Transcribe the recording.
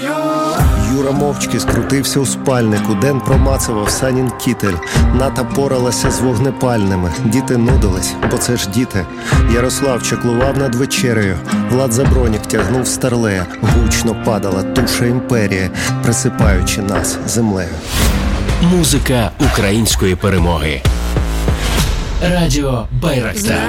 тобою. Юра мовчки скрутився у спальнику. Ден промацував Санін кітель. Ната поралася з вогнепальними. Діти нудились, бо це ж діти. Ярослав чаклував над вечерею. Влад Забронік тягнув старлея. Гучно падала туша імперії, присипаючи нас землею. Музика української перемоги. Радіо Байрактар.